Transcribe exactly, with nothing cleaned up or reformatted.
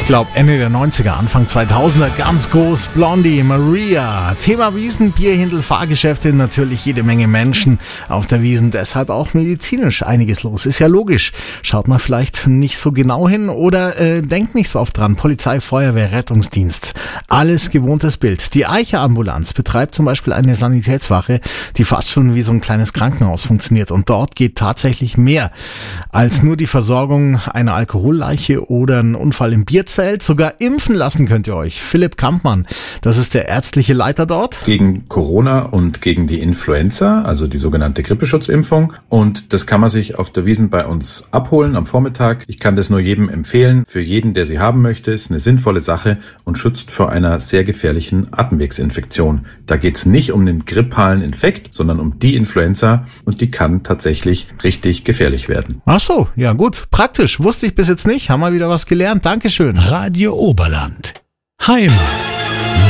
glaube Ende der neunziger, Anfang zweitausender, ganz groß, Blondie, Maria. Thema Wiesen, Bierhindel, Fahrgeschäfte, natürlich jede Menge Menschen auf der Wiesn, deshalb auch medizinisch einiges los. Ist ja logisch. Schaut mal vielleicht nicht so genau hin oder äh, denkt nicht so oft dran. Polizei, Feuerwehr, Rettungsdienst, alles gewohntes Bild. Die Eicher Ambulanz betreibt zum Beispiel eine Sanitätswache, die fast schon wie so ein kleines Krankenhaus funktioniert, und dort geht tatsächlich mehr als nur die Versorgung einer Alkoholleiche oder ein Unfall im Bierzelt. Sogar impfen lassen könnt ihr euch. Philipp Kampmann, das ist der ärztliche Leiter dort. Gegen Corona und gegen die Influenza, also die sogenannte Grippeschutzimpfung. Und das kann man sich auf der Wiesn bei uns abholen am Vormittag. Ich kann das nur jedem empfehlen. Für jeden, der sie haben möchte, ist eine sinnvolle Sache und schützt vor einer sehr gefährlichen Atemwegsinfektion. Da geht es nicht um den grippalen Infekt, sondern um die Influenza, und die kann tatsächlich richtig gefährlich werden. Ach so, ja gut. Praktisch. Wusste ich bis jetzt nicht. Haben wir wieder was gelernt. Dankeschön. Radio Oberland. Heimat.